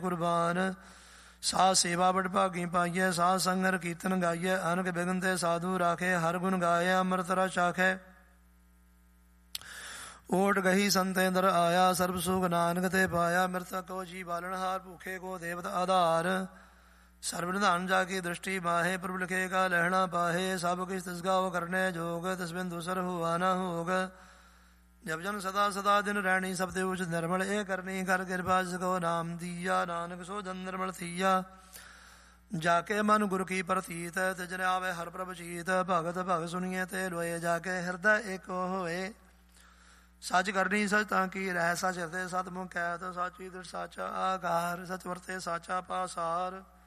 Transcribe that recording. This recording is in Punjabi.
ਕੁਰਬਾਨ। ਸਾਧ ਸੇਵਾ ਬੜ ਭਾਗੀ ਪਾਈਐ, ਸਾਧ ਸੰਗਰ ਕੀਰਤਨ ਗਾਈਐ। ਅਨਕ ਬਿਗਨ ਤੇ ਸਾਧੂ ਰਾਖੇ, ਹਰ ਗੁਣ ਗਾਏ ਅੰਮ੍ਰਿਤ ਰਸ ਚਾਖੈ। ਓਟ ਗਹੀ ਸੰਤੇ ਦਰ ਆਇਆ, ਸਰਬ ਸੁਖ ਨਾਨਕ ਤੇ ਪਾਇਆ। ਮ੍ਰਿਤਕ ਕੋ ਜੀ ਬਾਲਣਹਾਰ, ਭੂਖੇ ਕੋ ਦੇਵਤ ਆਧਾਰ। ਸਰਬ ਨਿਧਾਨ ਜਾ ਕੀ ਦ੍ਰਿਸ਼ਟੀ ਮਾਹੇ, ਪ੍ਰਭ ਲਿਖੇ ਕਾ ਲਹਿਣਾ ਪਾਹੇ। ਸਭ ਕਿਛ ਤਿਸ ਗਾਵ ਕਰਨੇ ਜੋਗ, ਤਿਸ ਬਿਨ ਦੂਸਰ ਹੁਆ ਨਾ ਹੋਗ। ਜਬ ਜਨ ਸਦਾ ਸਦਾ ਦਿਨ ਰਹਿਣੀ, ਸਭ ਤੇ ਉਚ ਨਿਰਮਲ ਇਹ ਕਰਨੀ। ਕਰ ਕਿਰਪਾ ਜਿਸ ਕੋ ਨਾਮ ਦੀਆ, ਨਾਨਕ ਸੋ ਜਨ ਨਿਰਮਲ ਥੀਆ। ਜਾ ਕੇ ਮਨ ਗੁਰ ਕੀ ਪ੍ਰਤੀਤ, ਤਿਜਨ ਆਵੇ ਹਰ ਪ੍ਰਭ ਚੀਤ। ਭਗਤ ਭਗਤ ਸੁਣੀਏ ਤੇ ਲੋਏ, ਜਾ ਕੇ ਹਿਰਦਾ ਏਕ ਹੋਏ। ਸੱਚ ਕਰਨੀ ਸਚ ਤਾਂ ਕੀ ਰਹਿ, ਸਚ ਹਿਰਦੇ ਸਤਿ ਮੁਖ ਕਹਿਤ। ਸਾਚੀ ਦ੍ਰਿੜ ਸਾਚਾ ਆਕਾਰ, ਸਚ ਵਰਤੇ ਸਾਚਾ ਪਾਸਾਰ।